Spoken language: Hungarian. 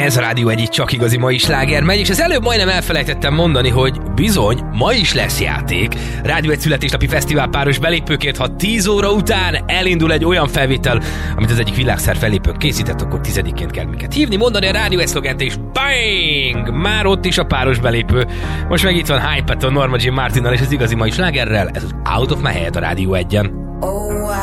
Ez a Rádió egyik csak igazi mai sláger megy, és az előbb majdnem elfelejtettem mondani, hogy bizony, ma is lesz játék. Rádió egy születésnapi fesztivál páros belépőkért, ha 10 óra után elindul egy olyan felvétel, amit az egyik világszár fellépők készített, akkor 10-ként kell minket hívni, mondani a Rádió egy szlogent, és bang! Már ott is a páros belépő. Most meg itt van Hype-Aton, Norma Jean Martinnal és az igazi mai slágerrel, ez az Out of My Head a Rádió egyen.